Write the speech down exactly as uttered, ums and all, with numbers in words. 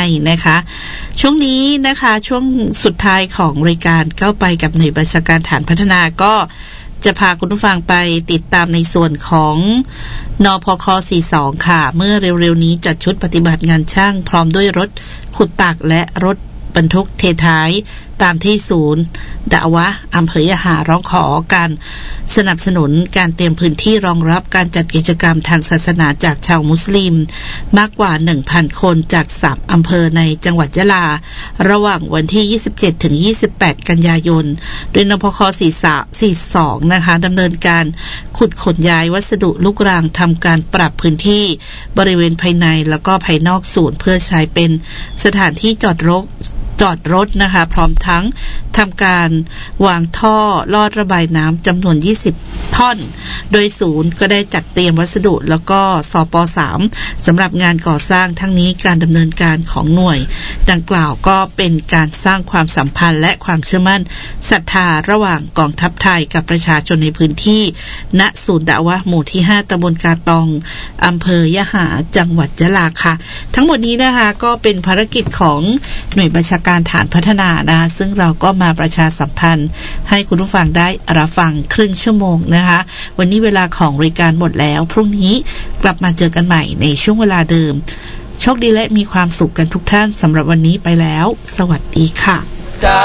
ให้นะคะช่วงนี้นะคะช่วงสุดท้ายของรายการเข้าไปกับหน่วยบัญชาการฐานพัฒนาก็จะพาคุณผู้ฟังไปติดตามในส่วนของนพค.สี่สิบสองค่ะเมื่อเร็วๆนี้จัดชุดปฏิบัติงานช่างพร้อมด้วยรถขุดตักและรถบรรทุกเทท้ายตามที่ศูนย์ดะวะอำเภอยะหาร้องขอการสนับสนุนการเตรียมพื้นที่รองรับการจัดกิจกรรมทางศาสนาจากชาวมุสลิมมากกว่า หนึ่งพัน คนจากสามอำเภอในจังหวัดยะลาระหว่างวันที่ยี่สิบเจ็ดถึงยี่สิบแปดกันยายนโดยนพค.สี่สิบสองนะคะดำเนินการขุดขนย้ายวัสดุลูกรังทำการปรับพื้นที่บริเวณภายในแล้วก็ภายนอกศูนย์เพื่อใช้เป็นสถานที่จอดรถจอดรถนะคะพร้อมทั้งทำการวางท่อลอดระบายน้ำจำนวนยี่สิบท่อนโดยศูนย์ก็ได้จัดเตรียมวัสดุแล้วก็สป.สามสำหรับงานก่อสร้างทั้งนี้การดำเนินการของหน่วยดังกล่าวก็เป็นการสร้างความสัมพันธ์และความเชื่อมั่นศรัทธาระหว่างกองทัพไทยกับประชาชนในพื้นที่ณศูนย์ดะวะหมู่ที่ห้าตำบลกาตองอำเภอยะหาจังหวัดยะลาค่ะทั้งหมดนี้นะคะก็เป็นภารกิจของหน่วยบัญชาการฐานพัฒนานะคะซึ่งเราก็มาประชาสัมพันธ์ให้คุณผู้ฟังได้รับฟังครึ่งชั่วโมงนะคะวันนี้เวลาของรายการหมดแล้วพรุ่งนี้กลับมาเจอกันใหม่ในช่วงเวลาเดิมโชคดีและมีความสุขกันทุกท่านสำหรับวันนี้ไปแล้วสวัสดีค่ะ